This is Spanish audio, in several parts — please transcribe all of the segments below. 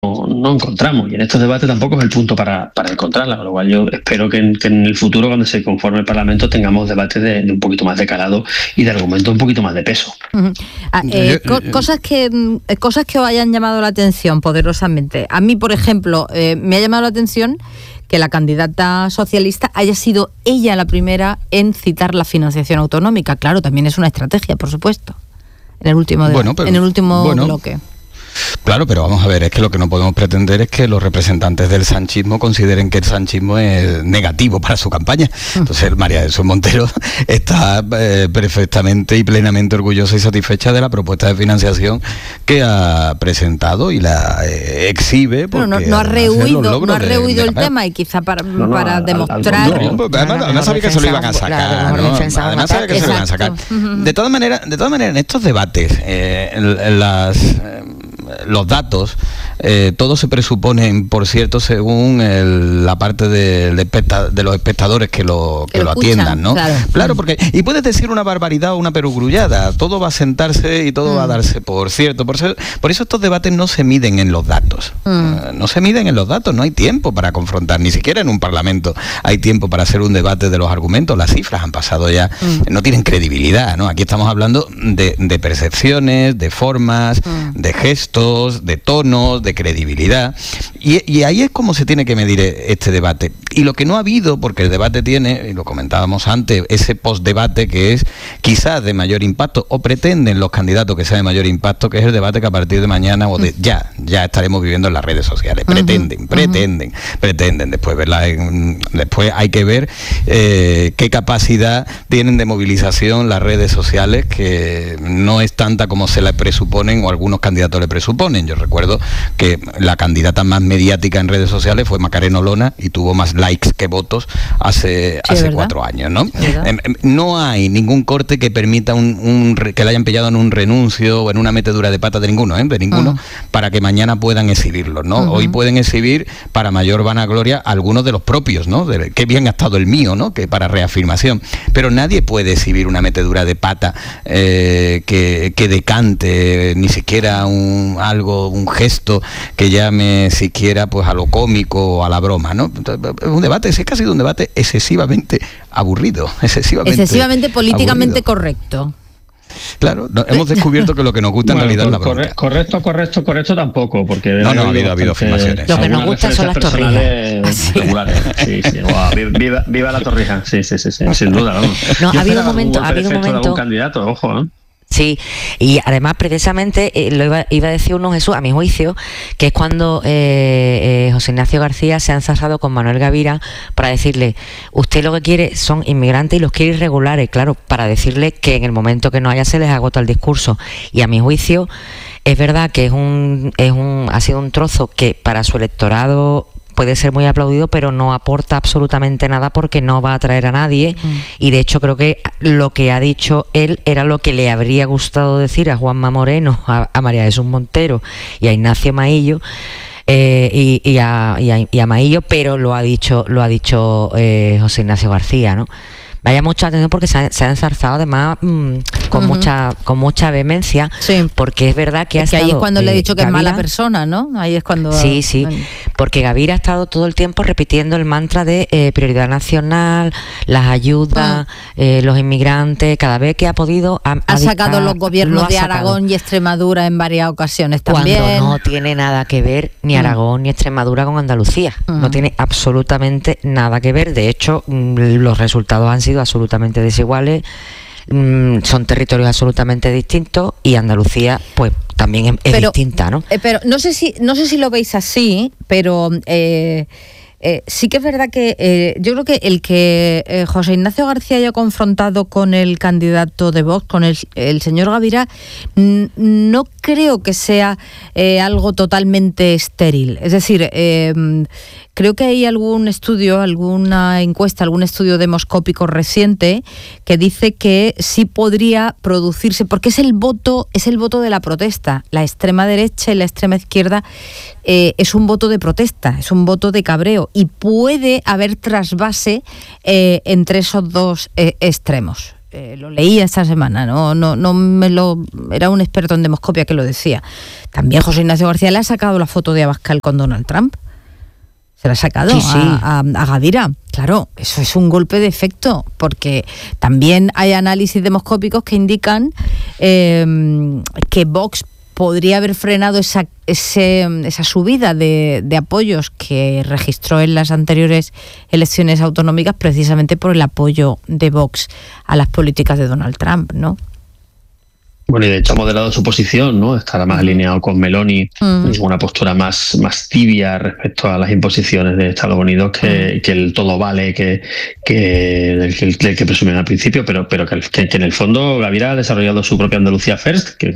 no encontramos, y en estos debates tampoco es el punto para encontrarla, con lo cual yo espero que en el futuro, cuando se conforme el Parlamento, tengamos debates de un poquito más de calado y de argumento un poquito más de peso. Uh-huh. Cosas que os hayan llamado la atención poderosamente. A mí, por ejemplo, me ha llamado la atención que la candidata socialista haya sido ella la primera en citar la financiación autonómica. Claro, también es una estrategia, por supuesto, en el último bloque. Claro, pero vamos a ver, es que lo que no podemos pretender es que los representantes del sanchismo consideren que el sanchismo es negativo para su campaña. Entonces, María Jesús Montero está perfectamente y plenamente orgullosa y satisfecha de la propuesta de financiación que ha presentado y la exhibe. Pero no ha rehuido el tema, y quizá para demostrar... Además sabía que se lo iban a sacar, ¿no? Además sabía que se lo iban a sacar. De todas maneras, en estos debates, los datos, todos se presuponen, por cierto, según la parte de los espectadores que lo atiendan, ¿no? Claro, porque y puedes decir una barbaridad o una perogrullada, todo va a sentarse y todo va a darse por cierto. Por eso estos debates no se miden en los datos. No se miden en los datos, no hay tiempo para confrontar, ni siquiera en un parlamento hay tiempo para hacer un debate de los argumentos. Las cifras han pasado ya, no tienen credibilidad, ¿no? Aquí estamos hablando de percepciones, de formas, de gestos, de tonos, de credibilidad, y ahí es como se tiene que medir este debate. Y lo que no ha habido, porque el debate tiene, y lo comentábamos antes, ese postdebate que es quizás de mayor impacto, o pretenden los candidatos que sea de mayor impacto, que es el debate que a partir de mañana o de ya estaremos viviendo en las redes sociales. Pretenden. Después, ¿verdad? Después hay que ver qué capacidad tienen de movilización las redes sociales, que no es tanta como se le presuponen o algunos candidatos le presuponen. Yo recuerdo que la candidata más mediática en redes sociales fue Macarena Olona y tuvo más likes que votos hace 4 años, ¿no? No hay ningún corte que permita que le hayan pillado en un renuncio o en una metedura de pata de ninguno, para que mañana puedan exhibirlo, ¿no? Hoy pueden exhibir para mayor vanagloria algunos de los propios, ¿no? Qué bien ha estado el mío, ¿no? Que para reafirmación. Pero nadie puede exhibir una metedura de pata que decante ni siquiera un gesto que llame siquiera pues a lo cómico o a la broma, ¿no? Un debate, es que ha sido un debate excesivamente aburrido, excesivamente políticamente correcto. Claro, hemos descubierto que lo que nos gusta en realidad es la bronca. Correcto tampoco, porque no ha habido afirmaciones. Lo que nos gusta son las torrijas. Sí. Viva la torrija, sí, sin duda. Vamos. No, ha habido un momento de algún candidato, ojo, ¿eh? Sí, y además precisamente iba a decir uno, Jesús, a mi juicio, que es cuando José Ignacio García se ha enzarzado con Manuel Gavira para decirle, usted lo que quiere son inmigrantes y los quiere irregulares, claro, para decirle que en el momento que no haya se les agota el discurso. Y a mi juicio es verdad que ha sido un trozo que para su electorado puede ser muy aplaudido, pero no aporta absolutamente nada porque no va a atraer a nadie. Y de hecho creo que lo que ha dicho él era lo que le habría gustado decir a Juanma Moreno, a María Jesús Montero y a Ignacio Maillo, y a Maillo, pero lo ha dicho José Ignacio García, ¿no? Vaya mucha atención porque se ha enzarzado además con mucha vehemencia, porque es verdad que ahí es cuando le he dicho que Gavira, es mala persona, ¿no? Ahí es cuando... Sí, porque Gavira ha estado todo el tiempo repitiendo el mantra de prioridad nacional, las ayudas, los inmigrantes, cada vez que ha podido... Ha sacado los gobiernos de Aragón y Extremadura en varias ocasiones también. Cuando no tiene nada que ver ni Aragón ni Extremadura con Andalucía. No tiene absolutamente nada que ver. De hecho, los resultados han sido absolutamente desiguales, son territorios absolutamente distintos y Andalucía pues también es distinta, ¿no? Pero no sé si lo veis así, pero sí que es verdad que yo creo que el que José Ignacio García haya confrontado con el candidato de Vox, con el señor Gavira, no creo que sea algo totalmente estéril. Es decir, creo que hay algún estudio, alguna encuesta, algún estudio demoscópico reciente que dice que sí podría producirse, porque es el voto de la protesta. La extrema derecha y la extrema izquierda es un voto de protesta, es un voto de cabreo, y puede haber trasvase entre esos dos extremos. lo leía esta semana, era un experto en demoscopia que lo decía. También José Ignacio García le ha sacado la foto de Abascal con Donald Trump. Se la ha sacado a Gavira. Claro, eso es un golpe de efecto, porque también hay análisis demoscópicos que indican que Vox podría haber frenado esa subida de apoyos que registró en las anteriores elecciones autonómicas, precisamente por el apoyo de Vox a las políticas de Donald Trump, ¿no? Bueno, y de hecho ha moderado su posición, ¿no? Estará más alineado con Meloni, una postura más tibia respecto a las imposiciones de Estados Unidos que el todo vale que presumían al principio, pero que en el fondo Gavira ha desarrollado su propia Andalucía First, que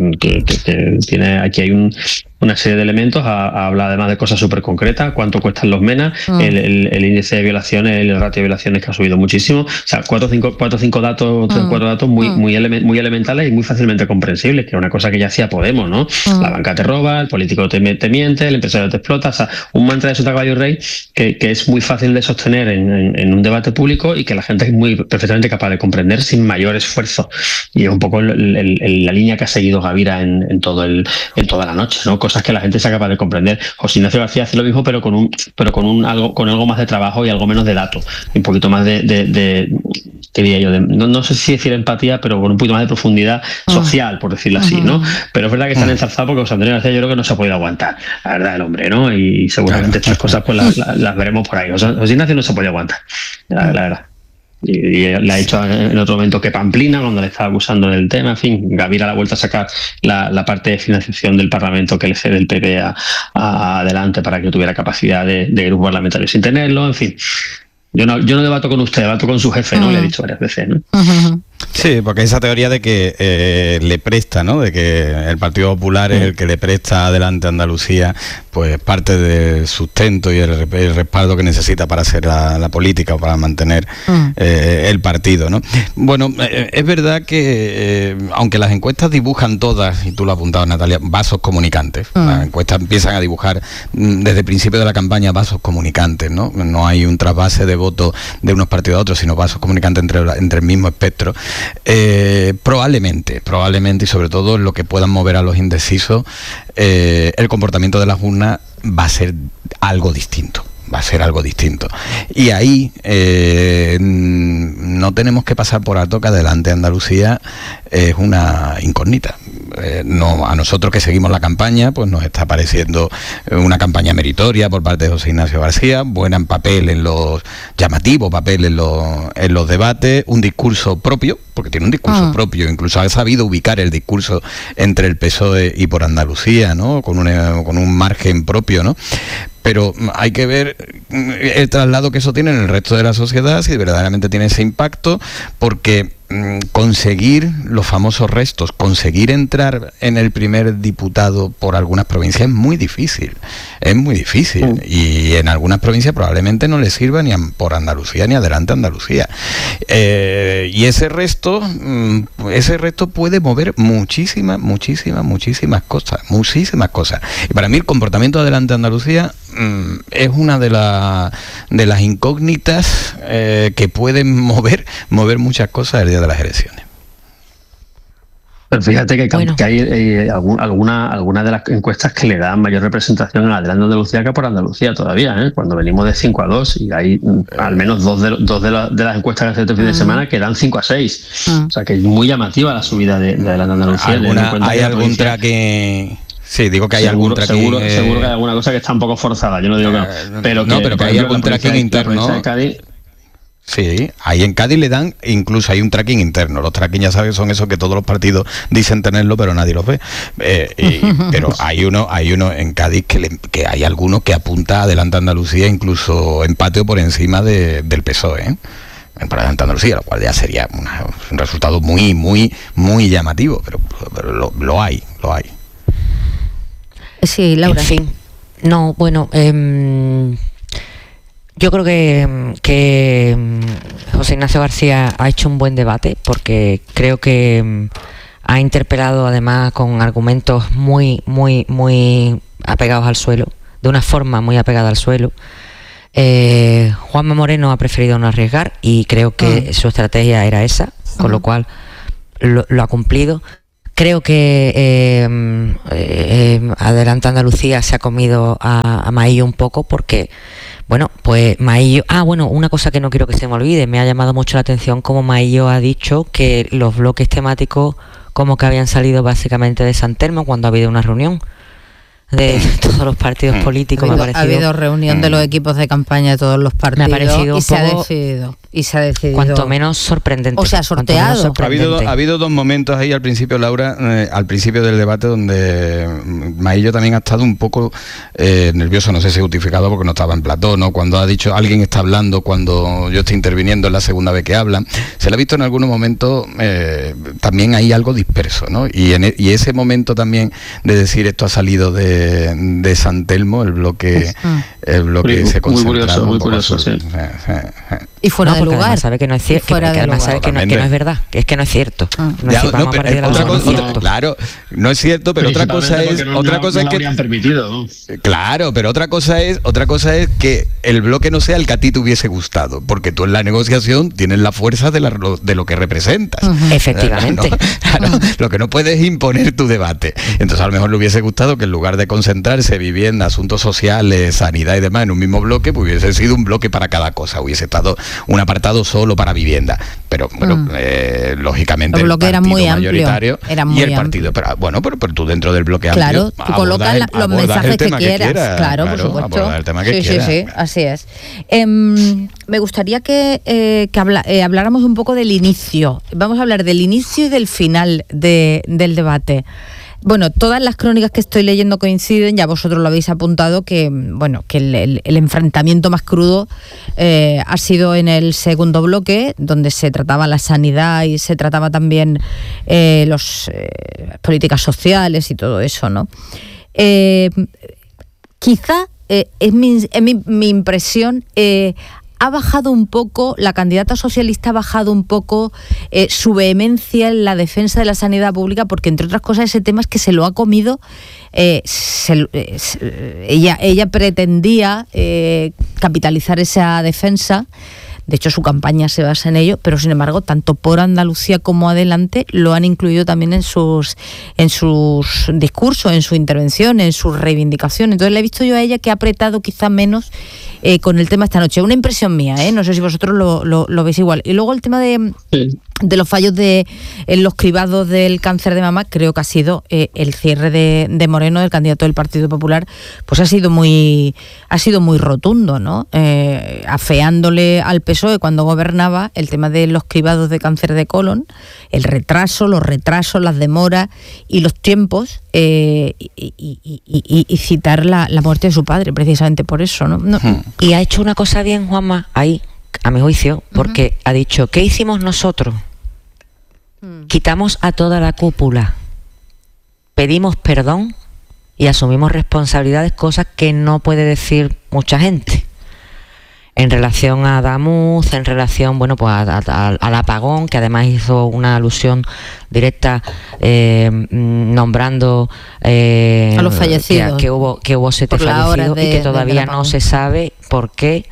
tiene aquí hay una serie de elementos, habla además de cosas súper concretas, cuánto cuestan los MENA, el índice de violaciones, el ratio de violaciones que ha subido muchísimo, o sea, 4 o 5 datos, 3 o 4 datos muy elementales y muy fácilmente comprensibles, que es una cosa que ya hacía Podemos, ¿no? La banca te roba, el político te miente, el empresario te explota, o sea, un mantra de Sota Caballo Rey que es muy fácil de sostener en un debate público y que la gente es perfectamente capaz de comprender sin mayor esfuerzo, y es un poco la línea que ha seguido Gavira en toda la noche, ¿no? Cosas que la gente sea capaz de comprender. José Ignacio García hace lo mismo, pero con algo más de trabajo y algo menos de datos, un poquito más de ¿qué diría yo? No sé si decir empatía, pero con un poquito más de profundidad social, por decirlo así, ¿no? Pero es verdad que están ensalzados porque José Antonio García yo creo que no se ha podido aguantar, la verdad, el hombre, ¿no? Y seguramente estas cosas pues las veremos por ahí. José Ignacio no se ha podido aguantar, la verdad. Y le ha dicho en otro momento que Pamplina, cuando le estaba acusando del tema, en fin, Gavira la ha vuelto a sacar la parte de financiación del Parlamento que le cede el PP adelante para que tuviera capacidad de grupo parlamentario sin tenerlo, en fin. Yo no debato con usted, debato con su jefe, ¿no? Le he dicho varias veces, ¿no? Sí, porque esa teoría de que le presta, ¿no? De que el Partido Popular es el que le presta adelante a Andalucía, pues parte del sustento y el respaldo que necesita para hacer la política o para mantener el partido, ¿no? Bueno, es verdad que aunque las encuestas dibujan todas, y tú lo has apuntado, Natalia, vasos comunicantes, las encuestas empiezan a dibujar desde el principio de la campaña vasos comunicantes, ¿no? No hay un trasvase de votos de unos partidos a otros, sino vasos comunicantes entre el mismo espectro. Probablemente, y sobre todo lo que puedan mover a los indecisos, el comportamiento de las urnas va a ser algo distinto. Y ahí no tenemos que pasar por alto que adelante Andalucía es una incógnita. No, a nosotros que seguimos la campaña, pues nos está pareciendo una campaña meritoria por parte de José Ignacio García, buena en papel, llamativo papel en los debates, un discurso propio, porque tiene un discurso propio, incluso ha sabido ubicar el discurso entre el PSOE y por Andalucía, ¿no? Con un margen propio, ¿no? Pero hay que ver el traslado que eso tiene en el resto de la sociedad, si verdaderamente tiene ese impacto, porque conseguir los famosos restos, conseguir entrar en el primer diputado por algunas provincias es muy difícil, y en algunas provincias probablemente no le sirva ni por Andalucía ni adelante Andalucía, y ese resto puede mover muchísimas cosas, y para mí el comportamiento adelante Andalucía es una de las incógnitas que pueden mover muchas cosas el día de las elecciones. Pero fíjate que hay alguna de las encuestas que le dan mayor representación a Adelante Andalucía que por Andalucía todavía, ¿eh? Cuando venimos de 5-2 y hay al menos dos de las encuestas que hace este fin de semana que dan 5-6. O sea que es muy llamativa la subida de Adelante Andalucía. ¿Hay algún tracking? Sí, digo que hay algún tracking. Seguro que hay alguna cosa que está un poco forzada, yo no digo que no. Pero que hay algún tracking interno. Sí, ahí en Cádiz le dan, incluso hay un tracking interno. Los tracking ya sabes son esos que todos los partidos dicen tenerlo, pero nadie los ve. Pero hay uno en Cádiz que hay algunos que apunta Adelante Andalucía, incluso empate o por encima del PSOE, para Adelante Andalucía, lo cual ya sería un resultado muy, muy, muy llamativo, pero lo hay. Sí, Laura. En fin, no, bueno, yo creo que José Ignacio García ha hecho un buen debate, porque creo que ha interpelado además con argumentos muy, muy, muy apegados al suelo, de una forma muy apegada al suelo. Juanma Moreno ha preferido no arriesgar y creo que su estrategia era esa, con lo cual lo ha cumplido. Creo que Adelante Andalucía se ha comido a Maillo un poco porque, bueno, pues Maillo... una cosa que no quiero que se me olvide, me ha llamado mucho la atención como Maillo ha dicho que los bloques temáticos como que habían salido básicamente de San Telmo cuando ha habido una reunión de todos los partidos políticos. Ha habido reunión de los equipos de campaña de todos los partidos. Me ha parecido y se ha decidido. Cuanto menos sorprendente. O sea, sorteado. Ha habido dos momentos ahí al principio, Laura, al principio del debate, donde Maillo también ha estado un poco nervioso, no sé si justificado porque no estaba en plató, ¿no? Cuando ha dicho alguien está hablando, cuando yo estoy interviniendo, es la segunda vez que habla. Se le ha visto en algunos momentos también ahí algo disperso, ¿no? Y ese momento también de decir esto ha salido de San Telmo, el bloque se concentrado. Muy curioso, sí. Y fuera de lugar. Además sabe que no es cierto, que además sabe que no es verdad, que es que no es cierto. Claro, no es cierto, pero otra cosa es que claro, pero otra cosa es que el bloque no sea el que a ti te hubiese gustado, porque tú en la negociación tienes la fuerza de lo que representas. Efectivamente. Claro, lo que no puedes es imponer tu debate. Entonces a lo mejor le hubiese gustado que en lugar de concentrarse vivienda, asuntos sociales, sanidad y demás en un mismo bloque, pues hubiese sido un bloque para cada cosa, hubiese estado un apartado solo para vivienda, pero bueno, lógicamente el bloque era muy mayoritario y el partido, pero tú dentro del bloque amplio, claro, tú colocas los mensajes que quieras, claro, por supuesto, el tema que quieras. Sí, así es. Me gustaría que habláramos un poco del inicio. Vamos a hablar del inicio y del final del debate. Bueno, todas las crónicas que estoy leyendo coinciden, ya vosotros lo habéis apuntado, que el enfrentamiento más crudo ha sido en el segundo bloque, donde se trataba la sanidad y se trataba también las políticas sociales y todo eso, ¿no? Quizá es mi impresión. Ha bajado un poco, la candidata socialista ha bajado un poco su vehemencia en la defensa de la sanidad pública, porque entre otras cosas ese tema es que se lo ha comido. Ella pretendía capitalizar esa defensa. De hecho, su campaña se basa en ello, pero sin embargo, tanto por Andalucía como Adelante lo han incluido también en sus discursos, en su intervención, en sus reivindicaciones. Entonces, le he visto yo a ella que ha apretado quizá menos con el tema esta noche. Una impresión mía, no sé si vosotros lo veis igual. Y luego el tema de los fallos en los cribados del cáncer de mama, creo que ha sido el cierre de Moreno, del candidato del Partido Popular, pues ha sido muy rotundo, ¿no? Afeándole al PSOE cuando gobernaba el tema de los cribados de cáncer de colon, los retrasos, las demoras y los tiempos, y citar la muerte de su padre, precisamente por eso, ¿no? Y ha hecho una cosa bien, Juanma, ahí, a mi juicio, porque ha dicho, ¿qué hicimos nosotros? Quitamos a toda la cúpula, pedimos perdón y asumimos responsabilidades, cosas que no puede decir mucha gente. En relación a Adamuz, en relación, pues al apagón, que además hizo una alusión directa nombrando a los fallecidos, que hubo 7 fallecidos y que todavía no se sabe por qué.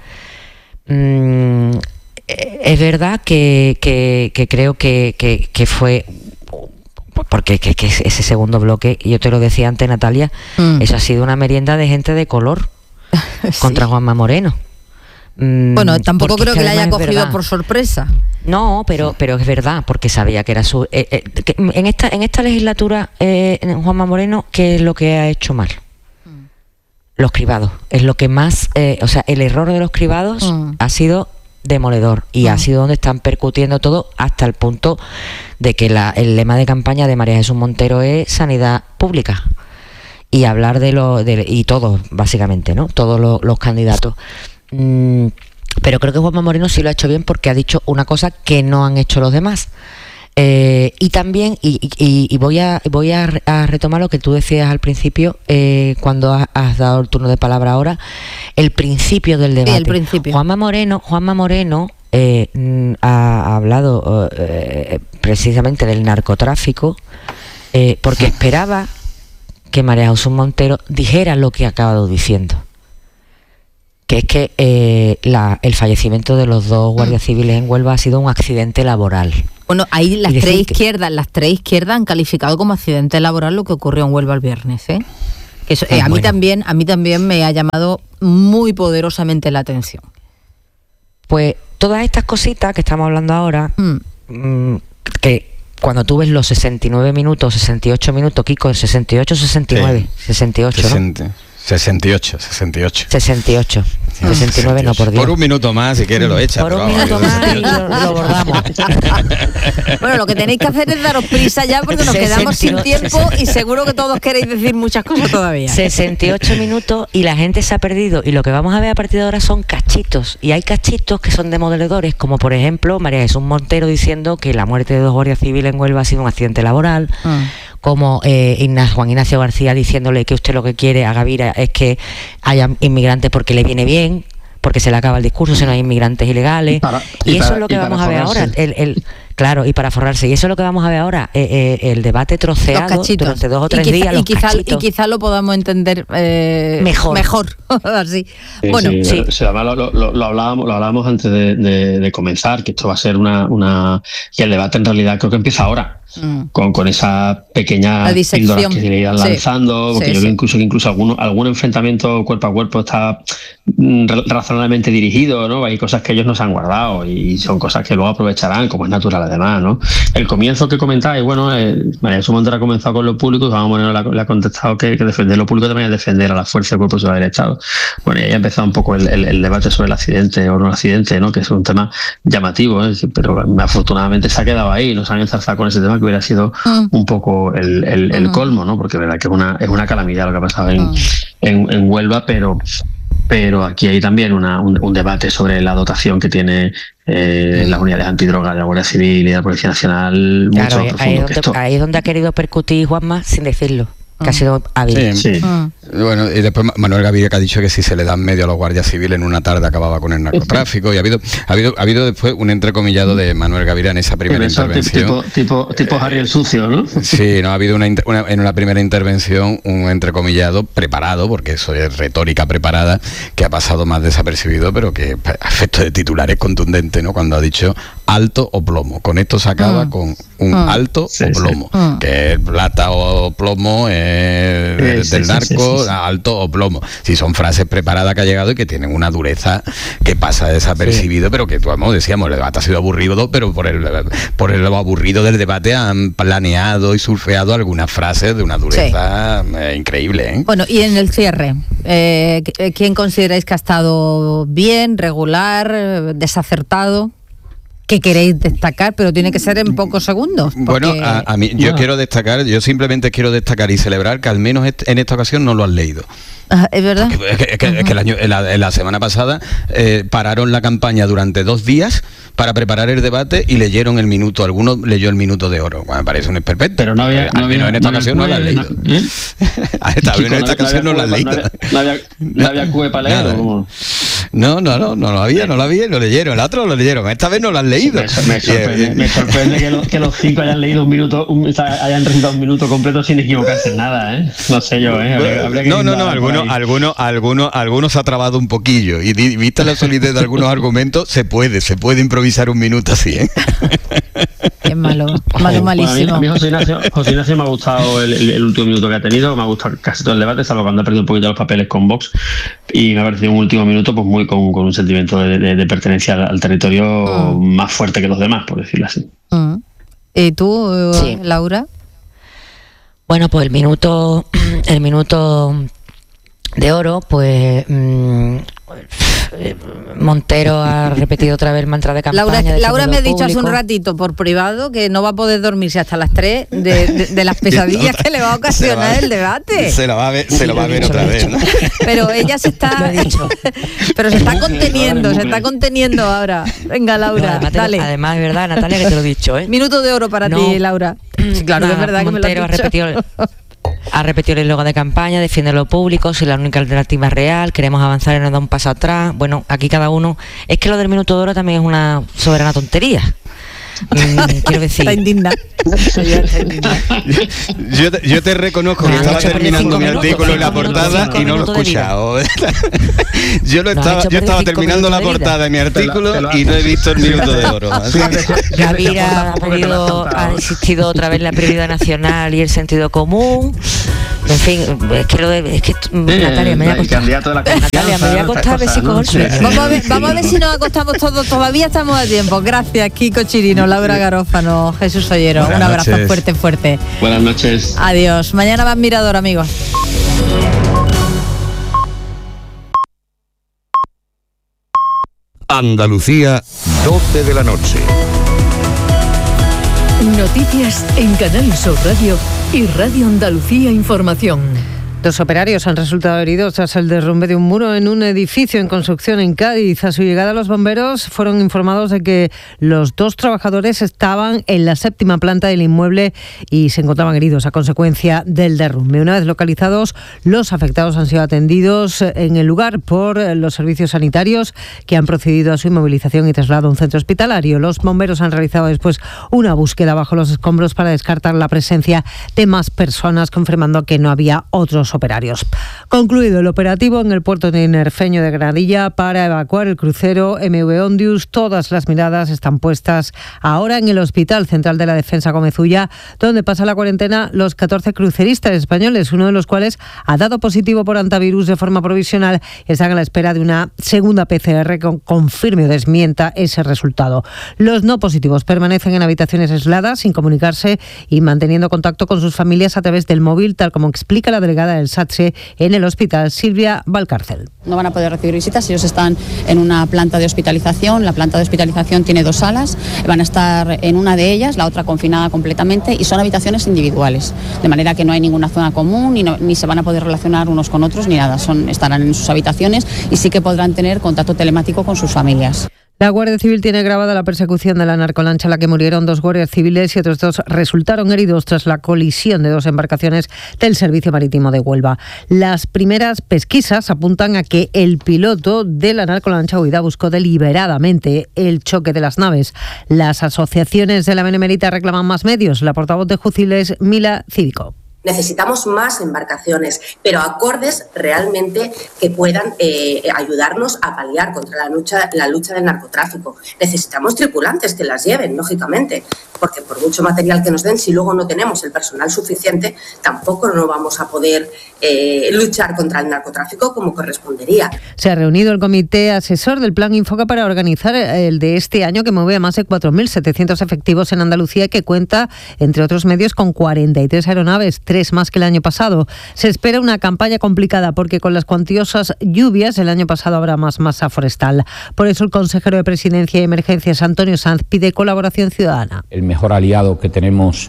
Es verdad que creo que fue porque que ese segundo bloque, yo te lo decía antes, Natalia, eso ha sido una merienda de gente de color contra Juanma Moreno. Bueno, tampoco creo que la haya cogido por sorpresa. No, pero es verdad, porque sabía que era su... en esta legislatura, Juanma Moreno, ¿qué es lo que ha hecho mal? Los cribados. Es lo que más... el error de los cribados ha sido demoledor y ha sido donde están percutiendo todo, hasta el punto de que el lema de campaña de María Jesús Montero es sanidad pública. Y hablar y todos, básicamente, ¿no? Todos los candidatos. Pero creo que Juanma Moreno sí lo ha hecho bien, porque ha dicho una cosa que no han hecho los demás. Y también, y voy a retomar lo que tú decías al principio, cuando has dado el turno de palabra ahora, el principio del debate. Sí, el principio. Juanma Moreno ha hablado precisamente del narcotráfico, porque esperaba que María Jesús Montero dijera lo que ha acabado diciendo, que es que el fallecimiento de los 2 guardias civiles en Huelva ha sido un accidente laboral. Bueno, ahí las tres izquierdas han calificado como accidente laboral lo que ocurrió en Huelva el viernes, ¿eh? Que eso, a mí también me ha llamado muy poderosamente la atención. Pues todas estas cositas que estamos hablando ahora, que cuando tú ves los 69 minutos, 68 minutos, Kiko, 68, 69, 68, ¿no? 68. 69 no, por Dios. Por un minuto más, si quieres lo echa. Por un minuto más y lo bordamos. Bueno, lo que tenéis que hacer es daros prisa ya, porque nos quedamos sin tiempo y seguro que todos queréis decir muchas cosas todavía. 68 minutos y la gente se ha perdido, y lo que vamos a ver a partir de ahora son cachitos, y hay cachitos que son demoledores, como por ejemplo María Jesús Montero diciendo que la muerte de 2 guardias civiles en Huelva ha sido un accidente laboral, como Juan Ignacio García diciéndole que usted lo que quiere a Gavira es que haya inmigrantes porque le viene bien, porque se le acaba el discurso si no hay inmigrantes ilegales, y eso es lo que vamos a ver ahora, claro, y para forrarse, y eso es lo que vamos a ver ahora, el debate troceado durante 2 o 3 días, y quizá lo podamos entender mejor. Así. Bueno, sí. Lo hablábamos antes de comenzar, que esto va a ser que el debate en realidad creo que empieza ahora. Con esa pequeña píldora que se irán lanzando, porque yo creo que incluso algún enfrentamiento cuerpo a cuerpo está razonablemente dirigido, ¿no? Hay cosas que ellos nos han guardado y son cosas que luego aprovecharán, como es natural además, ¿no? El comienzo que comentáis, bueno, María Jesús Montero ha comenzado con lo público, le ha contestado que defender lo público también es defender a la fuerza del cuerpo de seguridad del Estado. Bueno, y ahí ha empezado un poco el debate sobre el accidente o no el accidente, ¿no? Que es un tema llamativo, pero afortunadamente se ha quedado ahí, nos han enzarzado con ese tema, que hubiera sido un poco el colmo, ¿no? Porque verdad que es una calamidad lo que ha pasado en Huelva, pero aquí hay también un debate sobre la dotación que tiene las unidades antidrogas de la Guardia Civil y de la Policía Nacional. Claro, ahí es donde ha querido percutir Juanma sin decirlo, que ha sido hábil. Sí. Bueno, y después Manuel Gaviria, que ha dicho que si se le dan medio a los guardias civiles en una tarde acababa con el narcotráfico, y ha habido después un entrecomillado de Manuel Gaviria en esa primera intervención. Tipo Harry el Sucio, ¿no? Sí, no, ha habido en una primera intervención un entrecomillado preparado, porque eso es retórica preparada, que ha pasado más desapercibido, pero que a efecto de titular es contundente, ¿no? Cuando ha dicho alto o plomo. Con esto se acaba con un alto o plomo, que es plata o plomo del narco, alto o plomo. Si son frases preparadas que ha llegado y que tienen una dureza que pasa desapercibido, pero que, como decíamos, el debate ha sido aburrido, pero por el aburrido del debate han planeado y surfeado algunas frases de una dureza increíble, ¿eh? Bueno, y en el cierre, ¿quién consideráis que ha estado bien, regular, desacertado? ¿Qué queréis destacar? Pero tiene que ser en pocos segundos. Porque... Bueno, a mí yo simplemente quiero destacar y celebrar que al menos en esta ocasión no lo han leído. ¿Es verdad? Es que la semana pasada pararon la campaña durante 2 días para preparar el debate y leyeron el minuto. Algunos leyó el minuto de oro. Bueno, me parece un esperpento. Pero no había. En esta ocasión no lo han leído. En esta ocasión no lo han leído. No había cue para leer. No lo había, lo leyeron. El otro lo leyeron. Esta vez no lo han leído. Me sorprende que los 5 hayan leído hayan recitado un minuto completo sin equivocarse en nada, ¿eh? No sé yo, ¿eh? Habría que algunos ha trabado un poquillo, y vista la solidez de algunos argumentos, se puede improvisar un minuto así, ¿eh? Qué malísimo. A mí José Ignacio me ha gustado el último minuto que ha tenido, me ha gustado casi todo el debate, salvo cuando ha perdido un poquito los papeles con Vox, y me ha parecido un último minuto pues muy con un sentimiento de pertenencia al territorio más fuerte que los demás, por decirlo así. ¿Y tú, Laura? Bueno, pues el minuto de oro, pues Montero ha repetido otra vez el mantra de campaña. Laura me ha dicho hace un ratito por privado que no va a poder dormirse hasta las 3 de las pesadillas que le va a ocasionar el debate. Se lo va a ver otra vez, ¿no? Pero ella se está conteniendo ahora. Venga, Laura, dale. Además, es verdad, Natalia, que te lo he dicho, ¿eh? Minuto de oro para ti, Laura. Sí, claro, es verdad que Montero me lo has dicho. Ha repetido el eslogan de campaña: defiende lo público, si la única alternativa es real, queremos avanzar y no dar un paso atrás. Bueno, aquí cada uno... Es que lo del minuto de oro también es una soberana tontería. Quiero decir. Está indigna. Yo te reconozco que estaba terminando mi artículo en la portada y no lo he escuchado. Yo estaba terminando la portada de mi artículo y no he visto el minuto de oro. Gavira ha insistido otra vez la prioridad nacional y el sentido común. En fin, Natalia, me voy a acostar. Natalia, me voy a acostar a ver si cojo el sueño. Vamos a ver si nos acostamos todos. Todavía estamos a tiempo. Gracias, Kiko Chirino, Laura Garófano, Jesús Ollero. Un abrazo fuerte. Buenas noches. Adiós. Mañana más Mirador, amigos. Andalucía, 12 de la noche. Noticias en Canal Sur Radio y Radio Andalucía Información. 2 operarios han resultado heridos tras el derrumbe de un muro en un edificio en construcción en Cádiz. A su llegada, los bomberos fueron informados de que los 2 trabajadores estaban en la 7ª planta del inmueble y se encontraban heridos a consecuencia del derrumbe. Una vez localizados, los afectados han sido atendidos en el lugar por los servicios sanitarios, que han procedido a su inmovilización y traslado a un centro hospitalario. Los bomberos han realizado después una búsqueda bajo los escombros para descartar la presencia de más personas, confirmando que no había otros operarios. Concluido el operativo en el puerto tinerfeño de Granadilla para evacuar el crucero MV Ondius, todas las miradas están puestas ahora en el Hospital Central de la Defensa Gómez Ulla, donde pasan la cuarentena los 14 cruceristas españoles, uno de los cuales ha dado positivo por antivirus de forma provisional y están a la espera de una segunda PCR que confirme o desmienta ese resultado. Los no positivos permanecen en habitaciones aisladas, sin comunicarse y manteniendo contacto con sus familias a través del móvil, tal como explica la delegada del SATSE en el hospital, Silvia Valcárcel. No van a poder recibir visitas, ellos están en una planta de hospitalización. La planta de hospitalización tiene 2 salas, van a estar en una de ellas, la otra confinada completamente, y son habitaciones individuales, de manera que no hay ninguna zona común, ni se van a poder relacionar unos con otros, ni nada. Estarán en sus habitaciones y sí que podrán tener contacto telemático con sus familias. La Guardia Civil tiene grabada la persecución de la narcolancha en la que murieron 2 guardias civiles y otros 2 resultaron heridos tras la colisión de 2 embarcaciones del Servicio Marítimo de Huelva. Las primeras pesquisas apuntan a que el piloto de la narcolancha huida buscó deliberadamente el choque de las naves. Las asociaciones de la Benemérita reclaman más medios. La portavoz de Jucil es Mila Cívico. Necesitamos más embarcaciones, pero acordes realmente que puedan ayudarnos a paliar contra la lucha del narcotráfico. Necesitamos tripulantes que las lleven, lógicamente, porque por mucho material que nos den, si luego no tenemos el personal suficiente, tampoco no vamos a poder luchar contra el narcotráfico como correspondería. Se ha reunido el comité asesor del Plan Infoca para organizar el de este año, que mueve a más de 4.700 efectivos en Andalucía y que cuenta, entre otros medios, con 43 aeronaves, 3 más que el año pasado. Se espera una campaña complicada porque con las cuantiosas lluvias el año pasado habrá más masa forestal. Por eso el consejero de Presidencia y Emergencias, Antonio Sanz, pide colaboración ciudadana. El mejor aliado que tenemos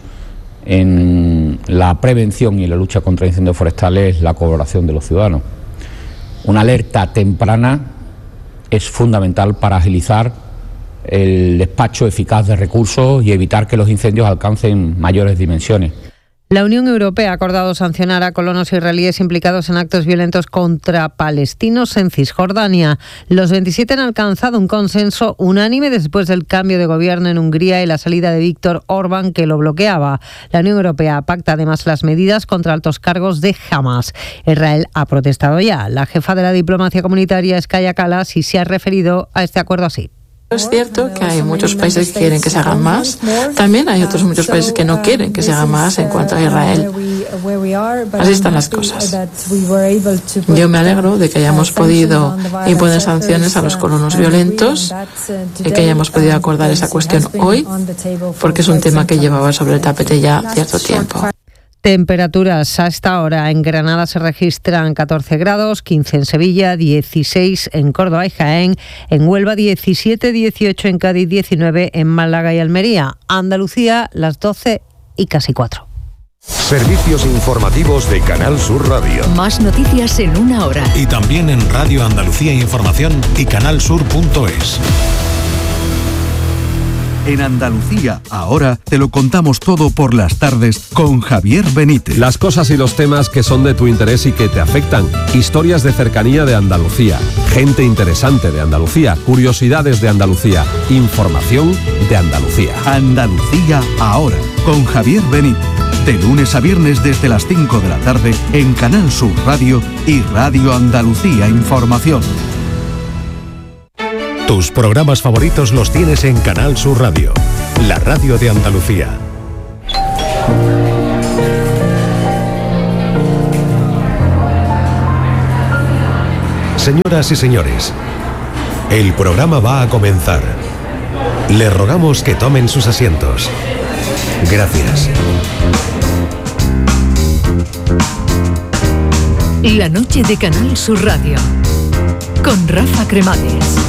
en la prevención y la lucha contra incendios forestales es la colaboración de los ciudadanos. Una alerta temprana es fundamental para agilizar el despacho eficaz de recursos y evitar que los incendios alcancen mayores dimensiones. La Unión Europea ha acordado sancionar a colonos israelíes implicados en actos violentos contra palestinos en Cisjordania. Los 27 han alcanzado un consenso unánime después del cambio de gobierno en Hungría y la salida de Víctor Orbán, que lo bloqueaba. La Unión Europea pacta además las medidas contra altos cargos de Hamas. Israel ha protestado ya. La jefa de la diplomacia comunitaria es Kaja Kallas y se ha referido a este acuerdo así. Es cierto que hay muchos países que quieren que se haga más, también hay otros muchos países que no quieren que se haga más en cuanto a Israel. Así están las cosas. Yo me alegro de que hayamos podido imponer sanciones a los colonos violentos y que hayamos podido acordar esa cuestión hoy, porque es un tema que llevaba sobre el tapete ya cierto tiempo. Temperaturas a esta hora en Granada se registran 14 grados, 15 en Sevilla, 16 en Córdoba y Jaén, en Huelva 17, 18 en Cádiz, 19 en Málaga y Almería. Andalucía, las 12 y casi 4. Servicios informativos de Canal Sur Radio. Más noticias en una hora. Y también en Radio Andalucía Información y canalsur.es. En Andalucía, ahora te lo contamos todo por las tardes con Javier Benítez. Las cosas y los temas que son de tu interés y que te afectan. Historias de cercanía de Andalucía. Gente interesante de Andalucía. Curiosidades de Andalucía. Información de Andalucía. Andalucía, ahora, con Javier Benítez. De lunes a viernes desde las 5 de la tarde en Canal Sur Radio y Radio Andalucía Información. Tus programas favoritos los tienes en Canal Sur Radio, la radio de Andalucía. Señoras y señores, el programa va a comenzar. Les rogamos que tomen sus asientos. Gracias. La noche de Canal Sur Radio con Rafa Cremades.